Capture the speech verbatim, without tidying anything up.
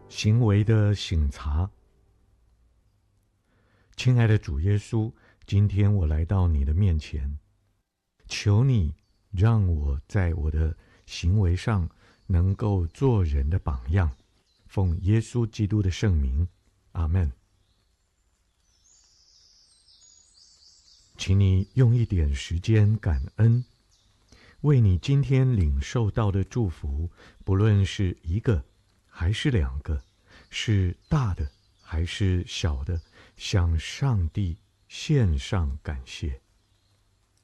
行为的省察。亲爱的主耶稣，今天我来到你的面前，求你让我在我的行为上能够做人的榜样，奉耶稣基督的圣名，阿们。请你用一点时间感恩，为你今天领受到的祝福，不论是一个还是两个，是大的还是小的，向上帝献上感谢。